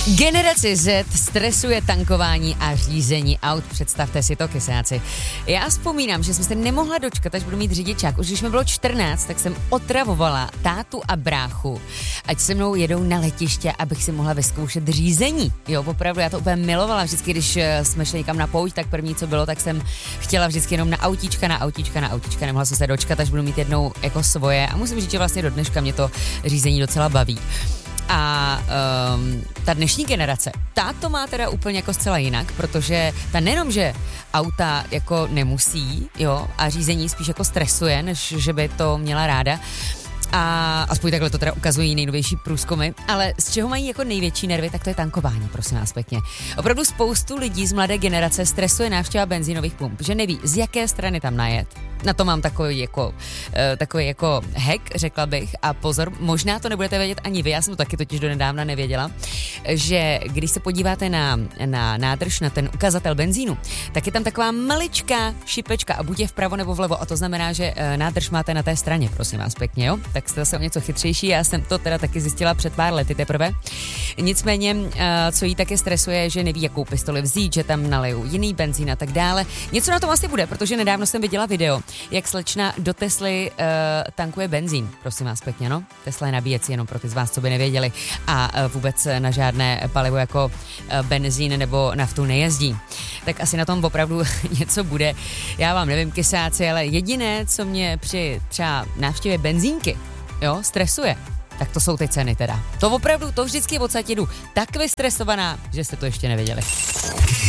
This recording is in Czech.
Generace Z stresuje tankování a řízení aut. Představte si to, kysáci. Já vzpomínám, že jsem se nemohla dočkat, až budu mít řidičák. Už když mi bylo 14, tak jsem otravovala tátu a bráchu, ať se mnou jedou na letiště, abych si mohla vyzkoušet řízení. Jo, opravdu, já to úplně milovala. Vždycky, když jsme šli někam na pouť, tak první, co bylo, tak jsem chtěla vždycky jenom na autíčka. Nemohla jsem se dočkat, až budu mít jednou jako svoje. A musím říct, že vlastně do dneška mě to řízení docela baví. A ta dnešní generace, ta to má teda úplně jako zcela jinak, protože ta nejenom, že auta jako nemusí, jo, a řízení spíš jako stresuje, než že by to měla ráda. A aspoň takhle to teda ukazují nejnovější průzkumy, ale z čeho mají jako největší nervy, tak to je tankování, prosím vás pěkně. Opravdu spoustu lidí z mladé generace stresuje návštěva benzínových pump, že neví, z jaké strany tam najet. Na to mám takový jako hack, řekla bych, a pozor, možná to nebudete vědět ani vy, já jsem to taky totiž donedávna nevěděla, že když se podíváte na nádrž, na ten ukazatel benzínu, tak je tam taková maličká šipečka a buď je vpravo nebo vlevo, a to znamená, že nádrž máte na té straně, prosím vás pěkně, jo? Tak jste zase o něco chytřejší, já jsem to teda taky zjistila před pár lety teprve. Nicméně, co jí taky stresuje, že neví, jakou pistoli vzít, že tam nalejou jiný benzín a tak dále. Něco na tom asi bude, protože nedávno jsem viděla video, jak slečna do Tesly tankuje benzín, prosím vás pěkně, no. Tesla je nabíjecí, jenom pro ty z vás, co by nevěděli, a vůbec na žádné palivo jako benzín nebo naftu nejezdí. Tak asi na tom opravdu něco bude. Já vám nevím, kysáci, ale jediné, co mě při třeba návštěvě benzínky, jo, stresuje, tak to jsou ty ceny teda. To opravdu, to vždycky odsaď jedu tak vystresovaná, že jste to ještě nevěděli.